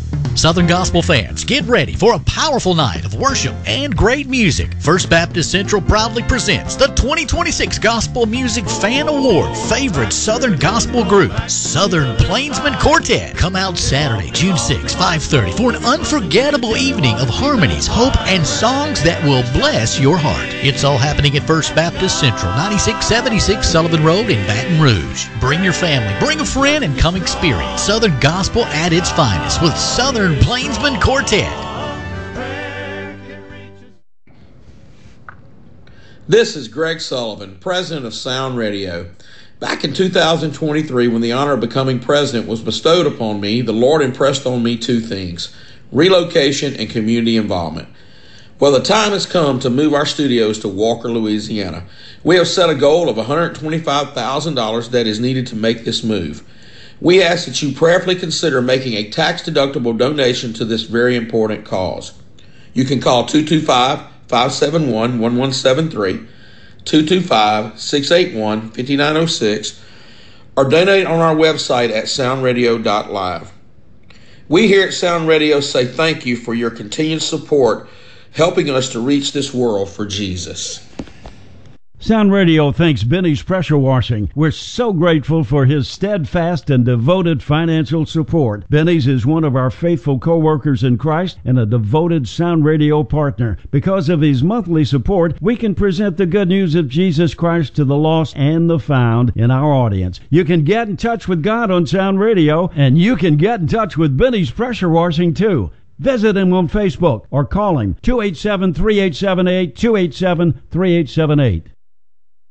Southern Gospel fans, get ready for a powerful night of worship and great music. First Baptist Central proudly presents the 2026 Gospel Music Fan Award Favorite Southern Gospel Group, Southern Plainsman Quartet. Come out Saturday, June 6, 5:30 for an unforgettable evening of harmonies, hope, and songs that will bless your heart. It's all happening at First Baptist Central, 9676 Sullivan Road in Baton Rouge. Bring your family, bring a friend, and come experience Southern Gospel at its finest with Southern Plainsman Quartet. This is Greg Sullivan, president of Sound Radio. Back in 2023, when the honor of becoming president was bestowed upon me, the Lord impressed on me two things: relocation and community involvement. Well, the time has come to move our studios to Walker, Louisiana. We have set a goal of $125,000 that is needed to make this move. We ask that you prayerfully consider making a tax-deductible donation to this very important cause. You can call 225-571-1173, 225-681-5906, or donate on our website at soundradio.live. We here at Sound Radio say thank you for your continued support, helping us to reach this world for Jesus. Sound Radio thanks Benny's Pressure Washing. We're so grateful for his steadfast and devoted financial support. Benny's is one of our faithful co-workers in Christ and a devoted Sound Radio partner. Because of his monthly support, we can present the good news of Jesus Christ to the lost and the found in our audience. You can get in touch with God on Sound Radio, and you can get in touch with Benny's Pressure Washing too. Visit him on Facebook or call him 287-3878, 287-3878.